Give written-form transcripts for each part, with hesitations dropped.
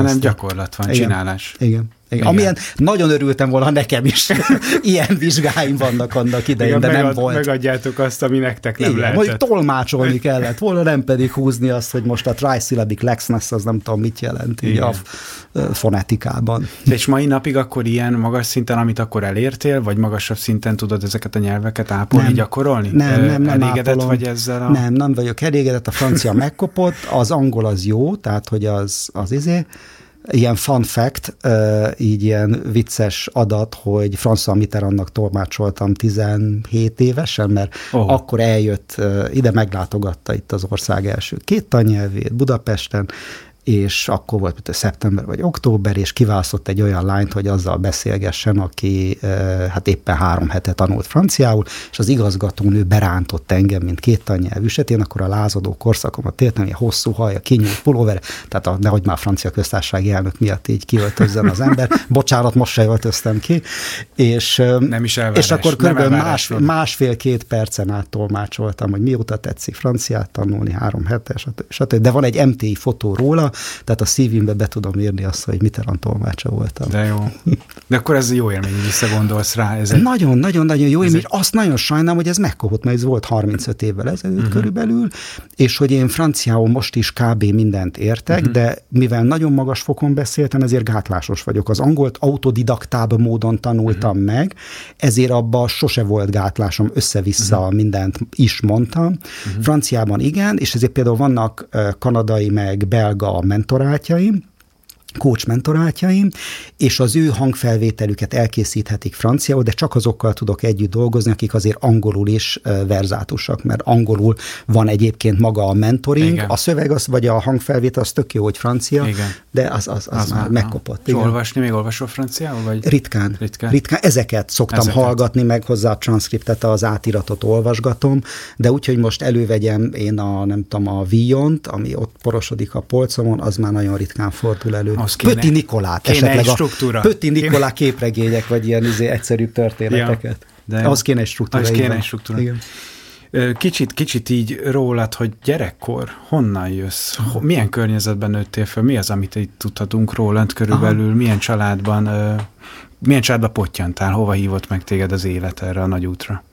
hanem gyakorlat van, csinálás. Igen. Amilyen nagyon örültem volna, nekem is ilyen vizsgáim vannak annak idején, de nem volt. Megadjátok azt, ami nektek nem lehetett. Mondjuk tolmácsolni kellett volna, nem pedig húzni azt, hogy most a trisyllabic laxness az nem tudom mit jelent így a fonetikában. És mai napig akkor ilyen magas szinten, amit akkor elértél, vagy magasabb szinten tudod ezeket a nyelveket ápolni, gyakorolni? Nem elégedett ápolom. vagy ezzel? Nem vagyok elégedett, a francia megkopott, az angol az jó, tehát hogy az ilyen fun fact, így ilyen vicces adat, hogy François Mitterrandnak tolmácsoltam 17 évesen, mert akkor eljött, ide meglátogatta itt az ország első 2 tannyelvét Budapesten, és akkor volt szeptember vagy október, és kiválasztott egy olyan lányt, hogy azzal beszélgessen, aki hát éppen 3 hete tanult franciául, és az igazgatónő berántott engem, mint 2 tannyelvűset, én akkor a lázadó korszakomat éltem, ilyen hosszú haja, kinyúlt pulóver, tehát nehogy már a francia köztársasági elnök miatt így kiöltözzen az ember. Bocsánat, most se öltöztem ki. És, nem is elvárás. És akkor körülbelül másfél-két percen át tolmácsoltam, hogy mióta tetszik franciát tanulni, 3 hete, stb. De van egy MTI fotó róla, tehát a szívimbe be tudom írni azt, hogy Mitterrand tolmácsa voltam. De jó. De akkor ez jó élmény, visszagondolsz rá. Nagyon-nagyon jó élmény. Azt nagyon sajnálom, hogy ez megkopott, mert ez volt 35 évvel ezelőtt körülbelül, és hogy én franciául most is kb. Mindent értek, de mivel nagyon magas fokon beszéltem, ezért gátlásos vagyok. Az angolt autodidaktább módon tanultam meg, ezért abban sose volt gátlásom, össze-vissza mindent is mondtam. Franciában igen, és ezért például vannak kanadai meg belga mentorátjaim, coach mentorátjaim, és az ő hangfelvételüket elkészíthetik franciául, de csak azokkal tudok együtt dolgozni, akik azért angolul is verzátusak, mert angolul van egyébként maga a mentoring, igen. A szöveg az, vagy a hangfelvétel az tök jó, hogy francia, igen. De az már megkopott. És olvasni, még olvasol franciául? Vagy? Ritkán. Ezeket szoktam hallgatni, meg hozzá a transzkriptet, az átiratot olvasgatom, de úgy, hogy most elővegyem én a Villont, ami ott porosodik a polcomon, az már nagyon ritkán fordul elő. Pötti Nikolát, esetleg a Pötti Nikolá képregények, vagy ilyen egyszerűbb történeteket. Ja, ahhoz kéne egy struktúra. Igen. Kicsit így rólad, hogy gyerekkor honnan jössz? Milyen környezetben nőttél fel? Mi az, amit így tudhatunk rólad körülbelül? Milyen családban pottyantál? Hova hívott meg téged az élet erre a nagy útra?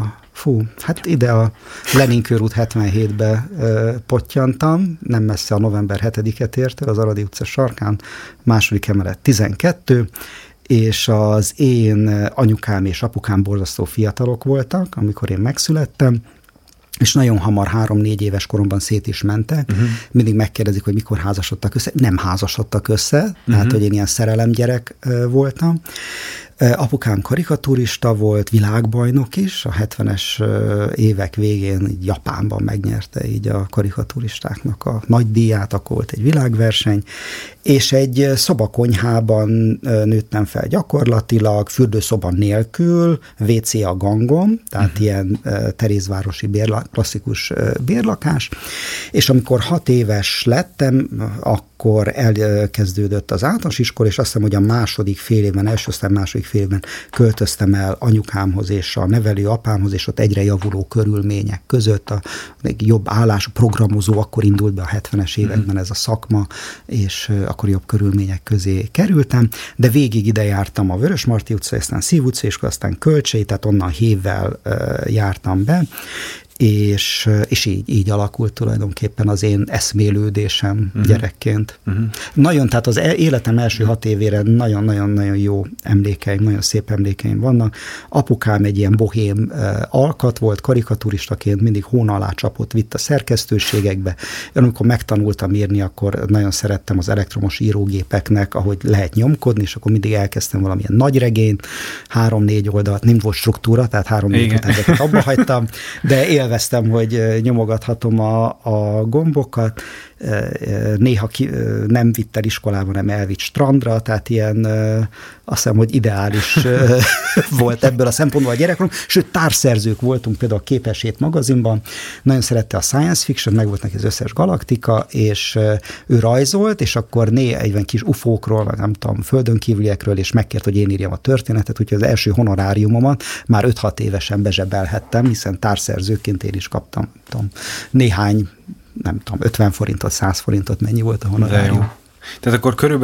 Hát ide a Lenin körút 77-be pottyantam, nem messze a november 7-et ért el, az Aradi utca sarkán, 2. emelet 12, és az én anyukám és apukám borzasztó fiatalok voltak, amikor én megszülettem, és nagyon hamar 3-4 éves koromban szét is mentek. Mindig megkérdezik, hogy mikor házasodtak össze. Nem házasodtak össze, tehát hogy én ilyen szerelemgyerek voltam. Apukám karikaturista volt, világbajnok is, a 70-es évek végén így Japánban megnyerte így a karikaturistáknak a nagy díját, akkor volt egy világverseny, és egy szobakonyhában nőttem fel gyakorlatilag, fürdőszoba nélkül, WC a gangon, tehát ilyen terézvárosi klasszikus bérlakás, és amikor 6 éves lettem, akkor elkezdődött az általános iskola, és azt hiszem, hogy a második fél évben költöztem el anyukámhoz és a nevelő apámhoz, és ott egyre javuló körülmények között a jobb állású programozó, akkor indult be a 70-es években ez a szakma, és akkor jobb körülmények közé kerültem, de végig ide jártam a Vörösmarty utca, aztán Szív utca, és aztán Kölcsey, tehát onnan Hévvel jártam be, és így alakult tulajdonképpen az én eszmélődésem gyerekként. Nagyon, tehát az életem első 6 évére nagyon-nagyon jó emlékeim, nagyon szép emlékeim vannak. Apukám egy ilyen bohém alkat volt, karikaturistaként mindig hón alá csapott, vitt a szerkesztőségekbe. Én amikor megtanultam írni, akkor nagyon szerettem az elektromos írógépeknek, ahogy lehet nyomkodni, és akkor mindig elkezdtem valamilyen nagy regényt, 3-4 oldalt, nem volt struktúra, tehát 3-4 után ezeket abba hagytam, de élveztem, hogy nyomogathatom a gombokat, néha nem vitt el iskolában, nem elvitt strandra, tehát ilyen azt hiszem, hogy ideális volt ebből a szempontból a gyerekkorom, sőt társszerzők voltunk például a Képessét magazinban, nagyon szerette a science fiction, meg volt neki az összes galaktika, és ő rajzolt, és akkor egy kis ufókról, vagy nem tudom, földön kívüliekről, és megkért, hogy én írjam a történetet, úgyhogy az első honoráriumomat már 5-6 évesen bezsebelhettem, hiszen társszerzőként én is kaptam, néhány, 50 forintot, 100 forintot, mennyi volt a honorárium. Tehát akkor körülbelül